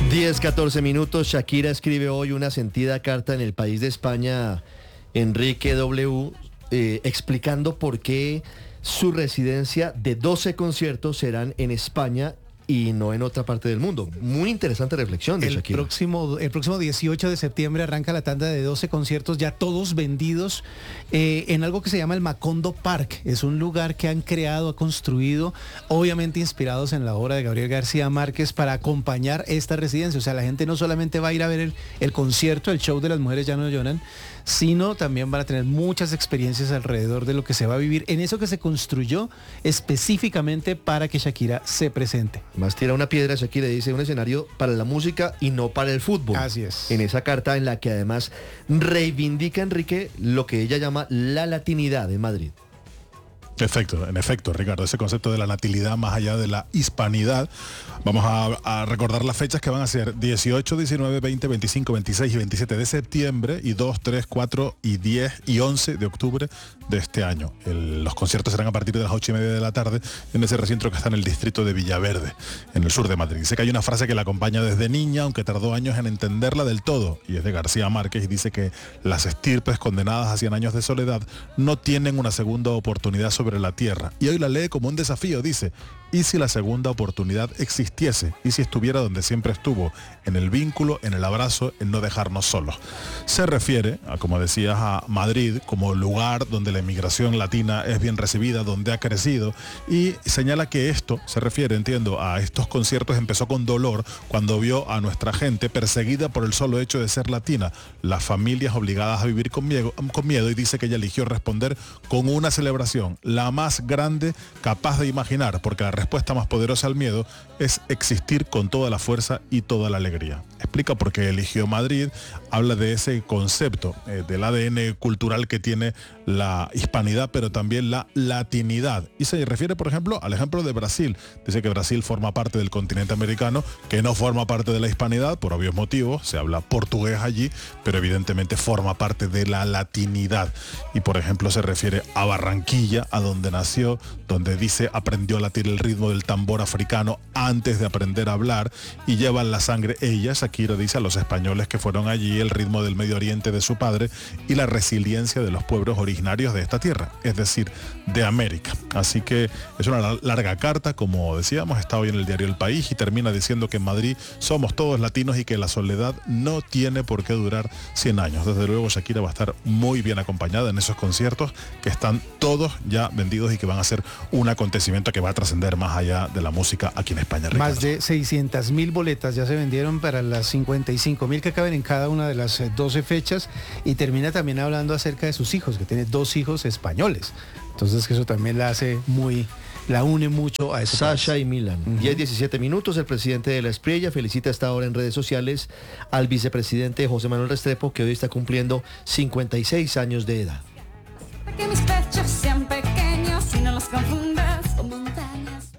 10:14. Shakira escribe hoy una sentida carta en El País de España, Enrique W., explicando por qué su residencia de 12 conciertos serán en España y no en otra parte del mundo. Muy interesante reflexión de Shakira. El próximo 18 de septiembre arranca la tanda de 12 conciertos, ya todos vendidos, en algo que se llama el Macondo Park. Es un lugar que han creado, ha construido, obviamente inspirados en la obra de Gabriel García Márquez, para acompañar esta residencia. O sea, la gente no solamente va a ir a ver el concierto, el show de Las Mujeres Ya No Lloran, sino también van a tener muchas experiencias alrededor de lo que se va a vivir en eso que se construyó específicamente para que Shakira se presente. Más tira una piedra, Shakira dice, un escenario para la música y no para el fútbol. Así es. En esa carta en la que además reivindica, Enrique, lo que ella llama la latinidad de Madrid. En efecto, Ricardo, ese concepto de la natalidad más allá de la hispanidad. Vamos a recordar las fechas que van a ser 18, 19, 20, 25, 26 y 27 de septiembre y 2, 3, 4 y 10 y 11 de octubre de este año. Los conciertos serán a partir de las 8:30 de la tarde en ese recinto que está en el distrito de Villaverde, en el sur de Madrid. Dice que hay una frase que la acompaña desde niña, aunque tardó años en entenderla del todo, y es de García Márquez, y dice que las estirpes condenadas a 100 años de soledad no tienen una segunda oportunidad sobre la tierra. Y hoy la lee como un desafío, dice: ¿y si la segunda oportunidad existiese? ¿Y si estuviera donde siempre estuvo? En el vínculo, en el abrazo, en no dejarnos solos. Se refiere, como decías, a Madrid como lugar donde la inmigración latina es bien recibida, donde ha crecido, y señala que esto se refiere, entiendo, a estos conciertos. Empezó con dolor cuando vio a nuestra gente perseguida por el solo hecho de ser latina, las familias obligadas a vivir con miedo, y dice que ella eligió responder con una celebración, la más grande capaz de imaginar, porque la respuesta más poderosa al miedo es existir con toda la fuerza y toda la alegría. Explica por qué eligió Madrid, habla de ese concepto, del ADN cultural que tiene la hispanidad, pero también la latinidad. Y se refiere, por ejemplo, al ejemplo de Brasil. Dice que Brasil forma parte del continente americano, que no forma parte de la hispanidad, por obvios motivos. Se habla portugués allí, pero evidentemente forma parte de la latinidad. Y, por ejemplo, se refiere a Barranquilla, a donde nació, donde dice aprendió a latir el ritmo del tambor africano antes de aprender a hablar, y lleva en la sangre ella, Shakira dice, a los españoles que fueron allí, el ritmo del Medio Oriente de su padre y la resiliencia de los pueblos originarios de esta tierra, es decir, de América. Así que es una larga carta, como decíamos, está hoy en el diario El País, y termina diciendo que en Madrid somos todos latinos y que la soledad no tiene por qué durar 100 años. Desde luego Shakira va a estar muy bien acompañada en esos conciertos que están todos ya vendidos y que van a ser un acontecimiento que va a trascender más allá de la música aquí en España, Ricardo. Más de 600.000 boletas ya se vendieron para las 55.000 que caben en cada una de las 12 fechas, y termina también hablando acerca de sus hijos, que tiene 2 hijos españoles. Entonces que eso también la une mucho a ese Sasha país. y Milan. 10:17. El presidente de la Espriella felicita hasta ahora en redes sociales al vicepresidente José Manuel Restrepo, que hoy está cumpliendo 56 años de edad. Que mis pechos sean pequeños y no los confundas con montañas.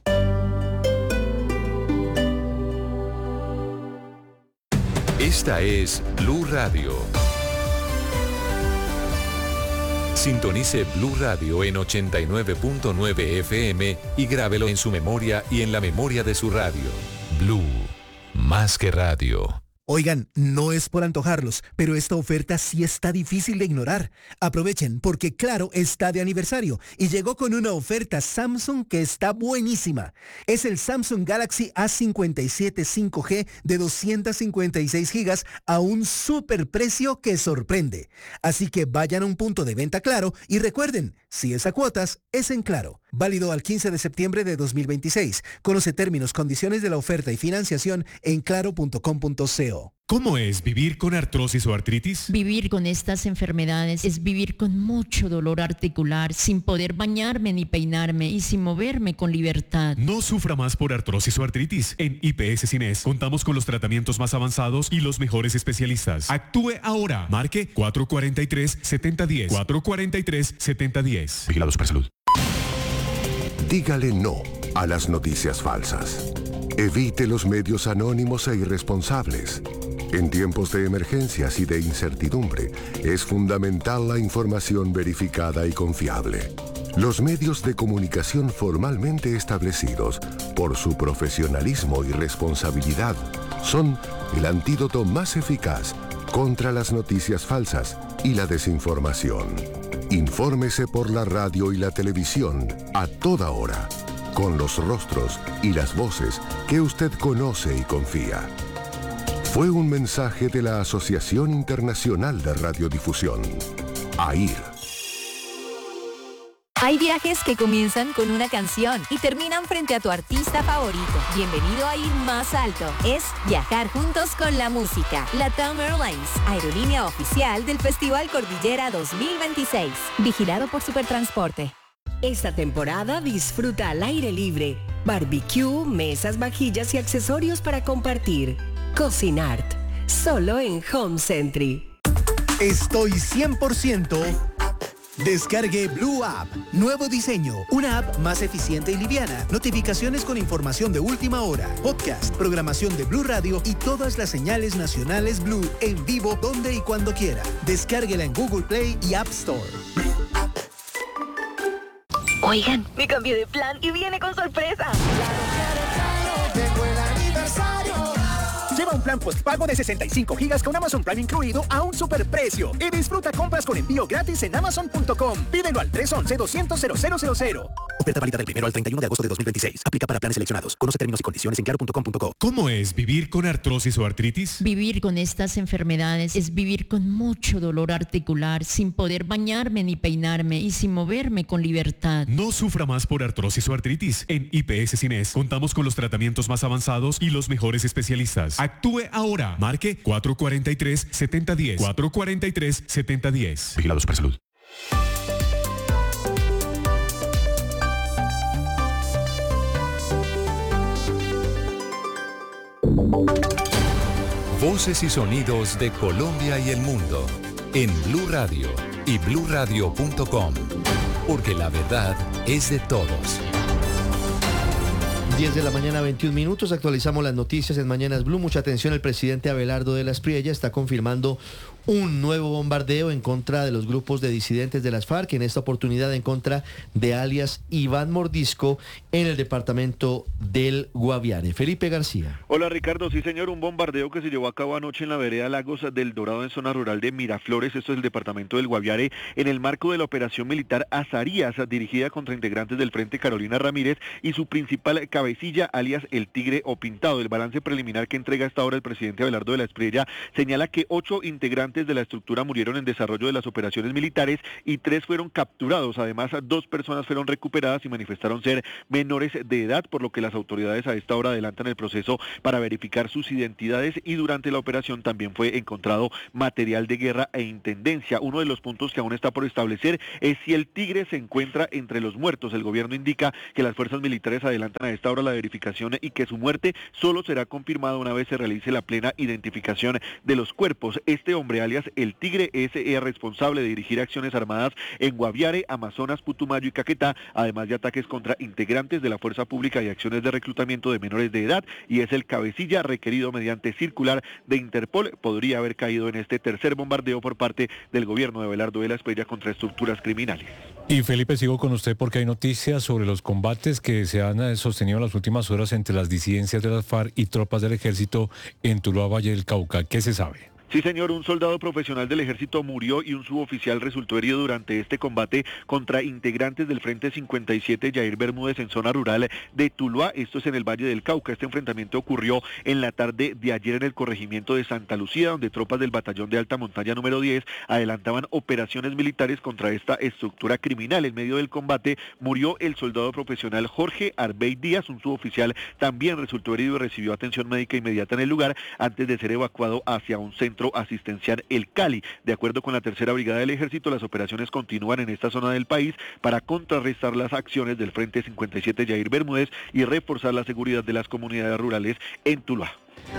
Esta es Blue Radio. Sintonice Blue Radio en 89.9 FM y grábelo en su memoria y en la memoria de su radio. Blue, más que radio. Oigan, no es por antojarlos, pero esta oferta sí está difícil de ignorar. Aprovechen, porque Claro está de aniversario y llegó con una oferta Samsung que está buenísima. Es el Samsung Galaxy A57 5G de 256 gigas a un superprecio que sorprende. Así que vayan a un punto de venta Claro y recuerden, si es a cuotas, es en Claro. Válido al 15 de septiembre de 2026. Conoce términos, condiciones de la oferta y financiación en claro.com.co. ¿Cómo es vivir con artrosis o artritis? Vivir con estas enfermedades es vivir con mucho dolor articular, sin poder bañarme ni peinarme y sin moverme con libertad. No sufra más por artrosis o artritis. En IPS Cines contamos con los tratamientos más avanzados y los mejores especialistas. Actúe ahora. Marque 443-7010. 443-7010. Vigilado Supersalud. Dígale no a las noticias falsas. Evite los medios anónimos e irresponsables. En tiempos de emergencias y de incertidumbre, es fundamental la información verificada y confiable. Los medios de comunicación formalmente establecidos, por su profesionalismo y responsabilidad, son el antídoto más eficaz contra las noticias falsas y la desinformación. Infórmese por la radio y la televisión a toda hora, con los rostros y las voces que usted conoce y confía. Fue un mensaje de la Asociación Internacional de Radiodifusión, AIR. Hay viajes que comienzan con una canción y terminan frente a tu artista favorito. Bienvenido a Ir Más Alto. Es viajar juntos con la música. LATAM Airlines, aerolínea oficial del Festival Cordillera 2026. Vigilado por Supertransporte. Esta temporada disfruta al aire libre. Barbecue, mesas, vajillas y accesorios para compartir. Cocinart. Solo en Home Century. Estoy 100%. Descargue Blue App. Nuevo diseño. Una app más eficiente y liviana. Notificaciones con información de última hora. Podcast, programación de Blue Radio y todas las señales nacionales Blue en vivo donde y cuando quiera. Descárguela en Google Play y App Store. Oigan, me cambié de plan y viene con sorpresa. Lleva un plan postpago de 65 gigas con Amazon Prime incluido a un superprecio y disfruta compras con envío gratis en Amazon.com. Pídelo al 311-200-0000. Oferta válida del 1 al 31 de agosto de 2026. Aplica para planes seleccionados. Conoce términos y condiciones en claro.com.co. ¿Cómo es vivir con artrosis o artritis? Vivir con estas enfermedades es vivir con mucho dolor articular, sin poder bañarme ni peinarme y sin moverme con libertad. No sufra más por artrosis o artritis. En IPS Cines contamos con los tratamientos más avanzados y los mejores especialistas. Actúe ahora. Marque 443-7010. 443-7010. Vigilado Supersalud. Voces y sonidos de Colombia y el mundo en Blue Radio y bluradio.com, porque la verdad es de todos. 10 de la mañana, 21 minutos. Actualizamos las noticias en Mañanas Blue. Mucha atención, el presidente Abelardo de la Espriella está confirmando un nuevo bombardeo en contra de los grupos de disidentes de las FARC, en esta oportunidad en contra de alias Iván Mordisco en el departamento del Guaviare. Felipe García. Hola Ricardo, sí señor, un bombardeo que se llevó a cabo anoche en la vereda Lagos del Dorado en zona rural de Miraflores, esto es el departamento del Guaviare, en el marco de la operación militar Azarías, dirigida contra integrantes del Frente Carolina Ramírez y su principal cabecilla, alias el Tigre o Pintado. El balance preliminar que entrega hasta ahora el presidente Abelardo de la Espriella señala que 8 integrantes de la estructura murieron en desarrollo de las operaciones militares y 3 fueron capturados. Además, 2 personas fueron recuperadas y manifestaron ser menores de edad, por lo que las autoridades a esta hora adelantan el proceso para verificar sus identidades, y durante la operación también fue encontrado material de guerra e intendencia. Uno de los puntos que aún está por establecer es si el Tigre se encuentra entre los muertos. El gobierno indica que las fuerzas militares adelantan a esta hora la verificación y que su muerte solo será confirmada una vez se realice la plena identificación de los cuerpos. Este hombre, alias el Tigre, es responsable de dirigir acciones armadas en Guaviare, Amazonas, Putumayo y Caquetá, además de ataques contra integrantes de la fuerza pública y acciones de reclutamiento de menores de edad, y es el cabecilla requerido mediante circular de Interpol. Podría haber caído en este tercer bombardeo por parte del gobierno de Abelardo de la Espriella contra estructuras criminales. Y Felipe, sigo con usted porque hay noticias sobre los combates que se han sostenido en las últimas horas entre las disidencias de las FARC y tropas del ejército en Tuluá, Valle del Cauca. ¿Qué se sabe? Sí, señor, un soldado profesional del ejército murió y un suboficial resultó herido durante este combate contra integrantes del Frente 57 Yair Bermúdez en zona rural de Tuluá, esto es en el Valle del Cauca. Este enfrentamiento ocurrió en la tarde de ayer en el corregimiento de Santa Lucía, donde tropas del batallón de alta montaña número 10 adelantaban operaciones militares contra esta estructura criminal. En medio del combate murió el soldado profesional Jorge Arbey Díaz, un suboficial también resultó herido y recibió atención médica inmediata en el lugar antes de ser evacuado hacia un centro asistencial El Cali. De acuerdo con la tercera brigada del ejército, las operaciones continúan en esta zona del país para contrarrestar las acciones del Frente 57 Yair Bermúdez y reforzar la seguridad de las comunidades rurales en Tuluá.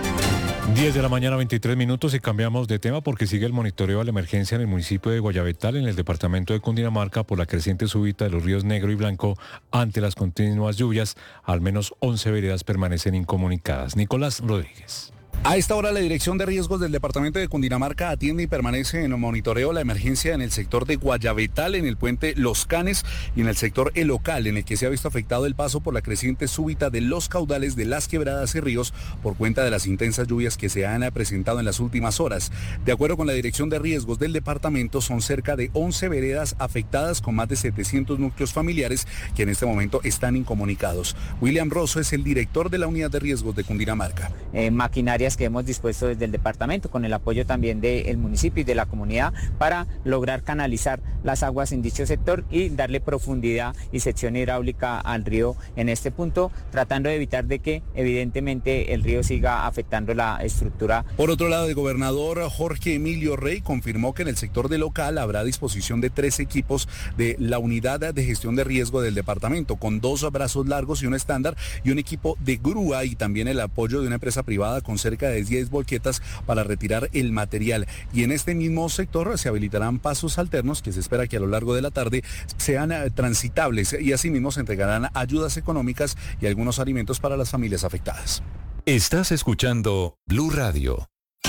10 de la mañana, 23 minutos, y cambiamos de tema porque sigue el monitoreo a la emergencia en el municipio de Guayabetal, en el departamento de Cundinamarca, por la creciente súbita de los ríos Negro y Blanco ante las continuas lluvias. Al menos 11 veredas permanecen incomunicadas. Nicolás Rodríguez. A esta hora la Dirección de Riesgos del Departamento de Cundinamarca atiende y permanece en monitoreo la emergencia en el sector de Guayabetal, en el puente Los Canes y en el sector El Ocal, en el que se ha visto afectado el paso por la creciente súbita de los caudales de las quebradas y ríos por cuenta de las intensas lluvias que se han presentado en las últimas horas. De acuerdo con la Dirección de Riesgos del departamento, son cerca de 11 veredas afectadas con más de 700 núcleos familiares que en este momento están incomunicados. William Rosso es el director de la Unidad de Riesgos de Cundinamarca. Maquinarias que hemos dispuesto desde el departamento con el apoyo también del municipio y de la comunidad para lograr canalizar las aguas en dicho sector y darle profundidad y sección hidráulica al río en este punto, tratando de evitar de que evidentemente el río siga afectando la estructura. Por otro lado, el gobernador Jorge Emilio Rey confirmó que en el sector del Local habrá disposición de 3 equipos de la Unidad de Gestión de Riesgo del departamento, con 2 brazos largos y un estándar y un equipo de grúa y también el apoyo de una empresa privada con cerca de 10 volquetas para retirar el material. Y en este mismo sector se habilitarán pasos alternos que se espera que a lo largo de la tarde sean transitables y asimismo se entregarán ayudas económicas y algunos alimentos para las familias afectadas. Estás escuchando Blue Radio.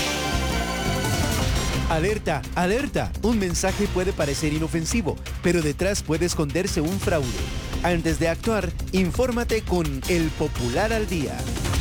Alerta, alerta. Un mensaje puede parecer inofensivo, pero detrás puede esconderse un fraude. Antes de actuar, infórmate con El Popular al Día.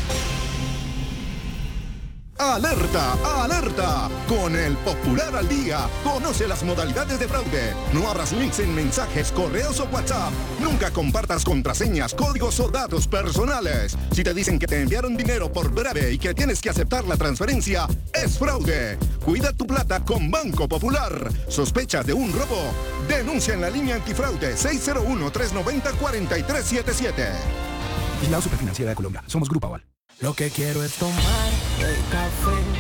¡Alerta! ¡Alerta! Con El Popular al Día, conoce las modalidades de fraude. No abras links en mensajes, correos o WhatsApp. Nunca compartas contraseñas, códigos o datos personales. Si te dicen que te enviaron dinero por breve y que tienes que aceptar la transferencia, es fraude. Cuida tu plata con Banco Popular. ¿Sospechas de un robo? Denuncia en la línea antifraude 601-390-4377. Vigilado Superfinanciera de Colombia. Somos Grupo Aval. Lo que quiero es tomar el café